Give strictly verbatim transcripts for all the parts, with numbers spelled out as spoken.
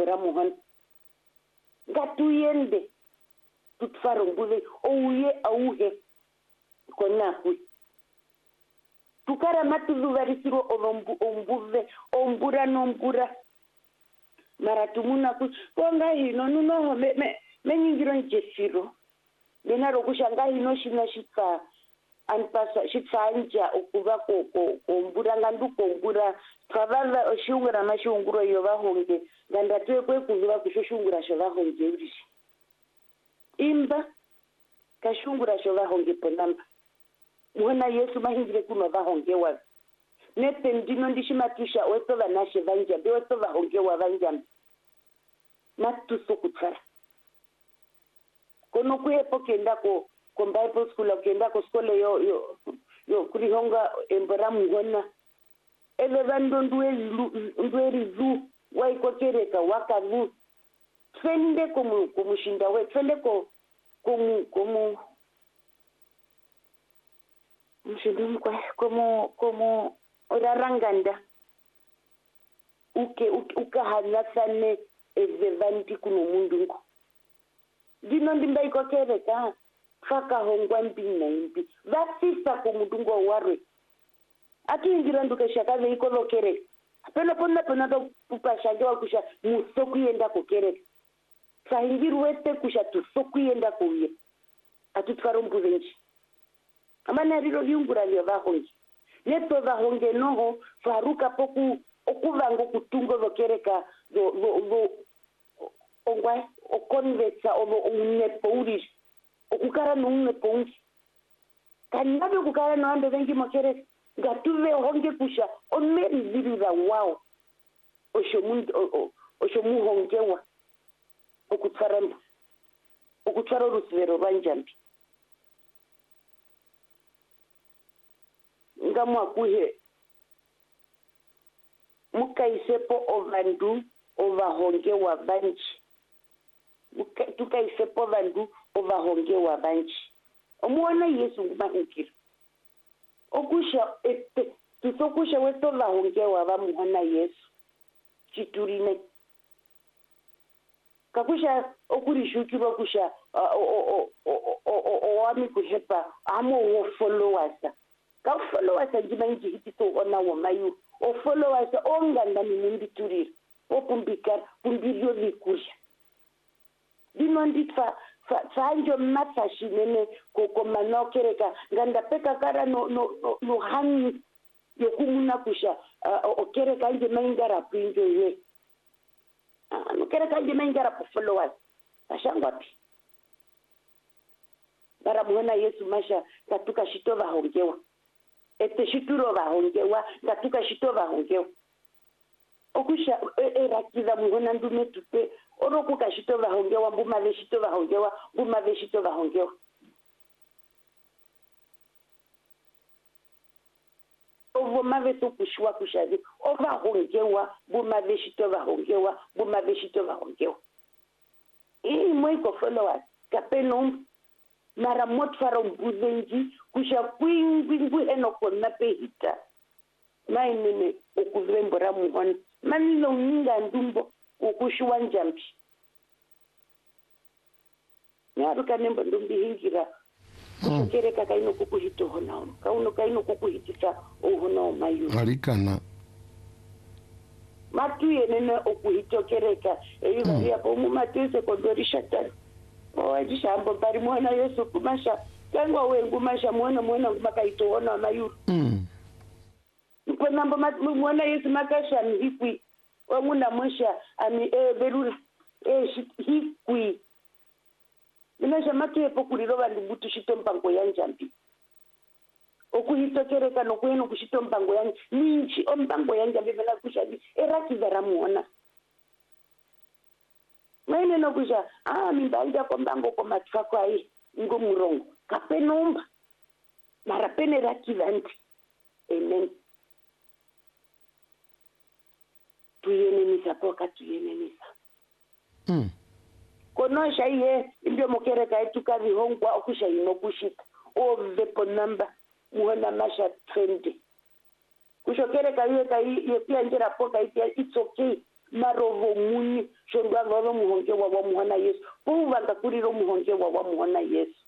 mbora muhon gatuyende tutfaro mbuve ouye auhe kona hui tukara matuzuvarisiro ombu ombuve ombura nombura maratumuna ku konga hino nuno me me menyingiro njesiro bena rokushanga hino shina shitsa anpasa shitsanja ukuva ko ko ombura ngandu kombura twavava oshungura mashunguro yo bahonge ngandatwe kwe kuziva kushushungura sho bahonge urishi imba kashungura sho bahonge ponamba mwana Yesu mahingire kuno bahonge wa nete ndino ndishimatusha weto vanashe vanja be weto bahonge wa vanja matuso kutsara kono kuepo kenda ko ko Bible school kenda ko skole yo yo yo kurihonga embora mungona ele vando ndwe ndweri zu waiko kereka wakavu twende komu komushinda we twende ko komu komu mshinda kwa komu komu oraranganda uke ukahalasane ezevanti kuno mundungu dino ndimba iko kereka faka hongwa mbina imbi vasisa kumudungo warwe atiingira nduke shakaze iko lokere pena pona pona to kupashage wakusha musoku yenda kokere sahingiru wete kusha tusoku yenda kuye atutfaro mbuzenji amana riro yungura lyo vahongi neto vahonge noho faruka poku okuvango kutungo lokereka zo zo ongwa okonvetsa ovo unepo urish okukara nunepo ungi kanabe kukara no ande vengi mokere ngatuve honge kusha omeri zirira wao oshomu oshomu hongewa okutfaramba okutfara rusvero rwanjambi ngamwa kuhe mukaisepo ovandu ovahongewa vanji tukaisepo vandu ovahongewa vanji omuona Yesu ngumahukira okusha ete tusokusha weto vahongewa vamuona Yesu chiturine kakusha okurishukirwa kusha owami kuhepa amo wo followers ka followers njimanji hitito ona wo mayu o followers onganda ni mumbiturira okumbika kumbirio vikusha dino nditfa sanjo matsashi nene koko manokereka nganda peka kara no no no, no hani yokumuna kusha uh, okereka nje maingara pinjo ye uh, no kereka nje maingara po followers ashangwa pi bara muona Yesu masha katuka shitova hongewa ete shituro bahongewa katuka shitova hongewa okusha erakiza muona ndume tupe oroku kashitova hongewa mbuma veshitova hongewa mbuma veshitova hongewa ovo mave to kushwa kushazi ova hongewa mbuma veshitova hongewa mbuma veshitova hongewa ii mwiko followers kapeno mara motfaro mbuzenji kusha kwingwingu enoko napehita maimene okuvembora muhoni manilo ninga ndumbo ukushuwa njambi nyaruka nembo ndumbi hingira kukereka kaino kukuhito honao kauno kaino kukuhitisa ohonao mayu harikana matu yenene okuhito kereka eyo bari apo mu matu sekondari shatan owaji shambo bari mwana Yesu kumasha kangwa wengu masha mwana mwana makaito honao mayu mm kwa nambo mwana Yesu makasha hikwi wanguna mwisha ami e beruri e hikwi minasha matu epo kuliro vandu butu shito mpango ya njambi okuhitokereka nokueno kushito mpango ya ninchi ompango ya njambi vela kushadi erakiza ramuona mwene nokusha ah mimbaida kwa mpango kwa matufa kwa hii ngo murongo kapenomba mara pene rakiza nti amen tuyenenisa poka tuyenenisa mm kono shaiye ndio mokereka etuka vihongwa okusha inokushika ove ponamba muona masha trend kushokereka yeye kai yepia njera poka ipia it's okay marovo muni shondwa vava muhongewa wa muhona Yesu kuvanga kuriro muhongewa wa muhona Yesu.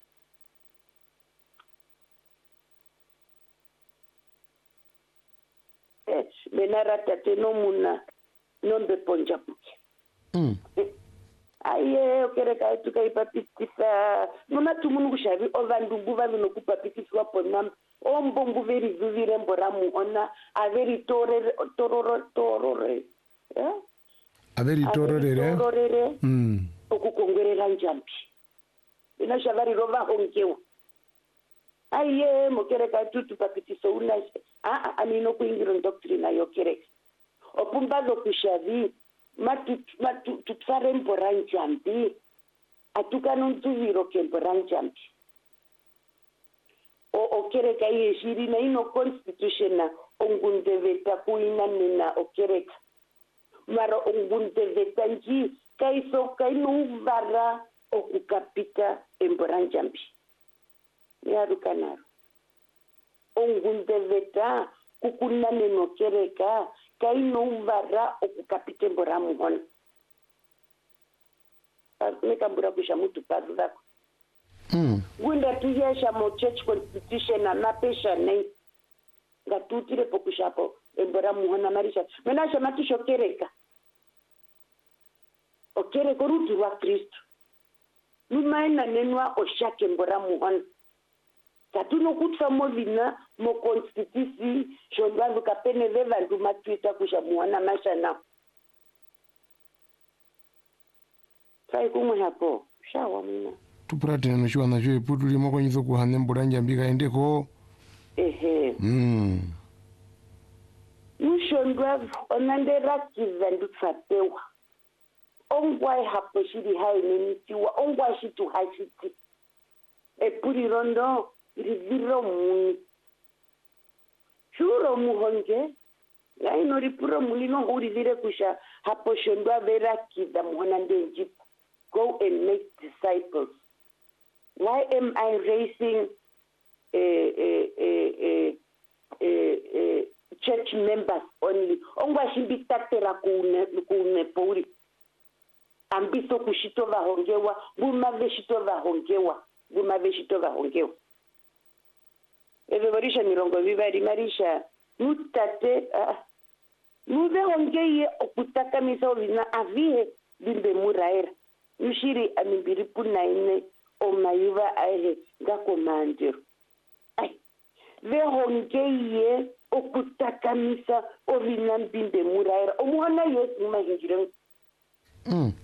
Eh, benarata teno muna nombe ponja buke. Mm. Aye okereka tukaipapitisa nona tumunu kushavi ovandu vavi nokupapitiswa ponam ombongu veri vivire mboramu ona averi torore tororo torore eh averi tororere tororere mm okukongwerera njambi ina shavari rova hongewa. Aye mokereka tutupapitiso una a a nino kuingira doctrine ayo kereka opumbazo kushavi matu matu tutsare mboranjambi atukanonzuviro kemboranjambi o okereka yeshiri na ino constitution ongundeveta kuina nena okereka mara ongundeveta nji kaiso kainuvara okukapita emboranjambi yarukanaro ongundeveta kukuna neno kereka kainuvara okukapita emboramuhona nekambura kusha mutu padu vako mm gunda tuyesha mo church constitution na mapesha nei ngatutire pokushapo emboramuhona marisha menasha matushokereka okereka rutu wa Kristo numaina nenwa oshake emboramuhona tatuno kutfa movina mo constitution shondwangu kapene veva nduma twita kusha muhona mashana sai kumwe hapo shawa mina tupratena nochiwana cho iputuli mokwanyiso kuhane mboranjambi kaendeko ehe mm nushondwa onanderakiza ndutsapewa ongwai hapo shiri hai nenitiwa ongwai shitu hashiti epuri rondo riviro muni shuro muhonge yaino ripuro muni no urivire kusha hapo shondwa verakiza muhona ndenjipo go and make disciples. Why am I raising a, a, a, a, a church members only? Ongwa shimbitatera kune kune pori. Ambiso kushito vahongewa, buma veshito vahongewa, buma veshito vahongewa. Evevarisha mirongo vivari marisha nutate ah nuve hongeye okutaka miso vina avihe bimbe muraera. Nushiri amibiri punaine omayuva ahe ngakomandiro. Ai vehongeye okutakamisa ovina mbimbe muraera omuhana Yesu mahinjire mm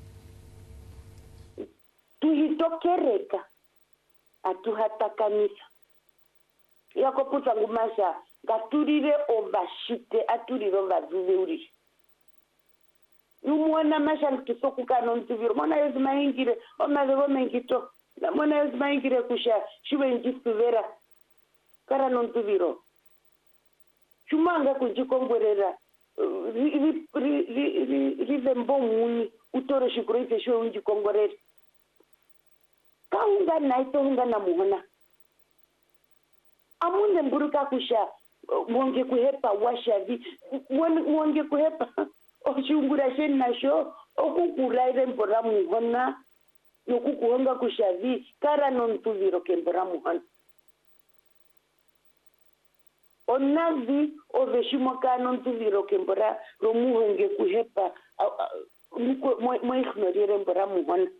tuhitokereka atuhatakamisa yakoputa ngumasha ngaturire ovashite aturire ovazuveurire numwana masha ntusokukano ntuviro mwana Yesu mahingire omavevo mengito mwana Yesu mahingire kusha shiwe njisuvera kara nontuviro shumanga kunjikongwerera rive mbomuni utore shikureise shiwe unjikongorera kaunga naito hunga na muhona amunde mburuka kusha mwonge kuhepa washavi mwonge kuhepa oshungura sheni nasho okukuraire mbora muhona nokukuhonga kushavi kara nontuviro kembora muhona onavi oveshimoka nontuviro kembora romuhonge kuhepa mweignorire mbora muhona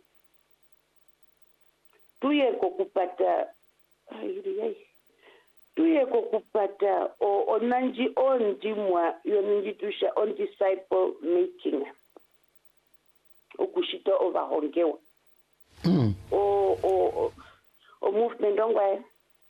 tuyeko kupata ayiri tuyeko kupata onanji ondimwa yoninjitusha on disciple making okushita ovahongewa mm o o o movement ongwae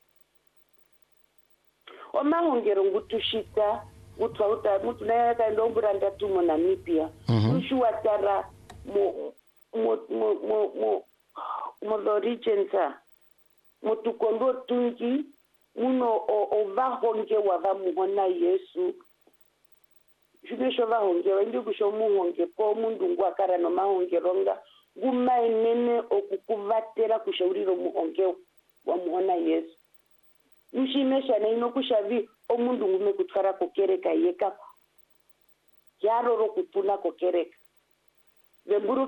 omahongero ngutushita gutwauta mutu naye kaenda omburanda tumo Namibia ushuwatara mo mo mo mo mo mo the regions mutukondo tungi muno ovahongewa vamuhona Yesu jumesho vahongewa ndi kusho muhonge po mundu ngwakara no mahongeronga gumainene okukuvatera kushauriro muhongewa wa muhona Yesu nushimesha na inokushavi omundu ngume kutwara kokereka yeka yaroro kutuna kokereka vemburu